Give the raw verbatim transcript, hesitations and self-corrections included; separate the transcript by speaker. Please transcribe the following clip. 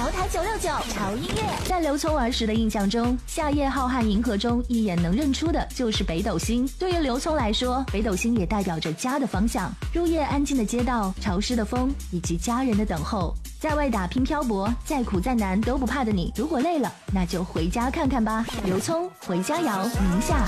Speaker 1: 茅台九六九潮音乐。在刘聪儿时的印象中，夏夜浩瀚银河中一眼能认出的就是北斗星。对于刘聪来说，北斗星也代表着家的方向。入夜安静的街道，潮湿的风，以及家人的等候。在外打拼漂泊，再苦再难都不怕的你，如果累了，那就回家看看吧。刘聪，回家谣，宁夏。